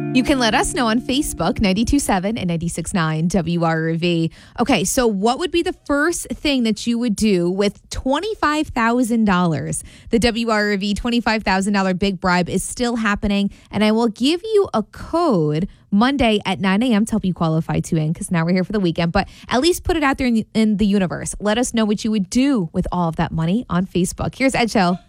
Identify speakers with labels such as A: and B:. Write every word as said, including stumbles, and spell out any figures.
A: You can let us know on Facebook, ninety-two point seven and ninety-six point nine W R V. Okay, so what would be the first thing that you would do with twenty-five thousand dollars? The W R V twenty-five thousand dollars big bribe is still happening, and I will give you a code Monday at nine a.m. to help you qualify to in, because now we're here for the weekend. But at least put it out there in the, in the universe. Let us know what you would do with all of that money on Facebook. Here's Ed Shell.